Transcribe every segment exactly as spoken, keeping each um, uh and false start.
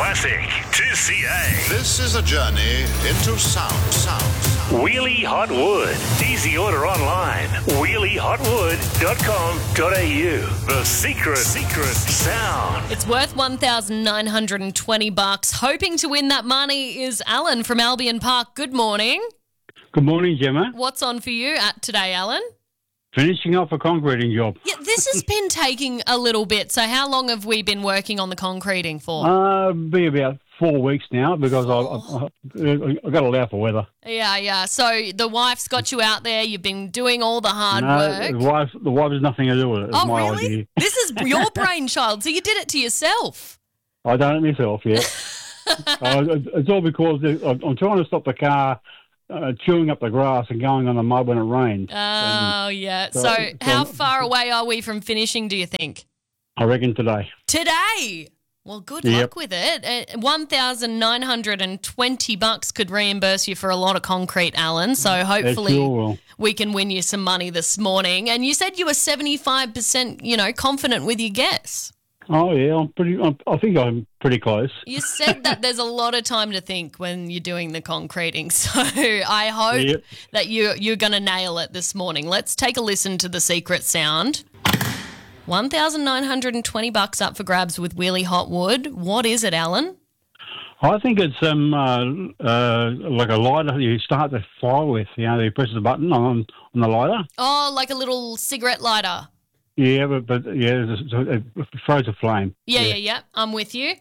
Classic to C A. This is a journey into sound. Sound. Wheelie Hot Wood. Easy order online. wheelie hot wood dot com dot a u. The secret, secret sound. It's worth one thousand nine hundred twenty bucks. Hoping to win that money is Alan from Albion Park. Good morning. Good morning, Gemma. What's on for you at today, Alan? Finishing off a concreting job. Yeah, this has been taking a little bit. So how long have we been working on the concreting for? Uh, be about four weeks now because Oh. I, I, I, I got to allow for weather. Yeah, yeah. So the wife's got you out there. You've been doing all the hard no, work. the wife, the wife has nothing to do with it. It's Oh, my really? idea. This is your brainchild. So you did it to yourself. I done it myself, yeah. uh, it's all because I'm trying to stop the car uh, chewing up the grass and going on the mud when it rains. Oh, And yeah. So, so- how so- far away are we from finishing, do you think? I reckon today. Today. Well, good Yep. luck with it. Uh, one thousand nine hundred twenty bucks could reimburse you for a lot of concrete, Alan. So It hopefully sure will. we can win you some money this morning. And you said you were seventy-five percent, you know, confident with your guess. Oh, yeah, I'm pretty. I'm, I think I'm pretty close. You said that there's a lot of time to think when you're doing the concreting. So I hope Yep. that you, you're going to nail it this morning. Let's take a listen to the secret sound. one thousand nine hundred twenty bucks up for grabs with Wheelie Hot Wood. What is it, Alan? I think it's um uh, uh, like a lighter you start the fire with. You know, you press the button on on the lighter. Oh, like a little cigarette lighter. Yeah, but, but yeah, it it throws a flame. Yeah, yeah, yeah. I'm with you.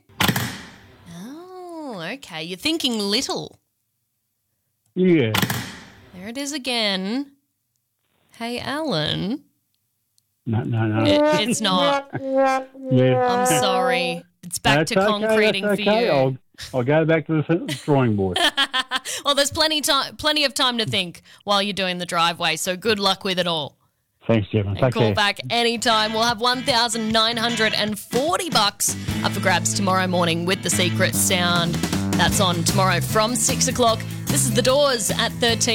Oh, okay. You're thinking little. Yeah. There it is again. Hey, Alan. No, no, no. It, it's not. yeah. I'm sorry. It's back That's to okay, concreting that's for okay. you. I'll, I'll go back to the drawing board. Well, there's plenty time, plenty of time to think while you're doing the driveway. So good luck with it all. Thanks, Gemma. And Take call care. back anytime. We'll have one thousand nine hundred forty bucks up for grabs tomorrow morning with the secret sound. That's on tomorrow from six o'clock. This is The Doors at thirteen.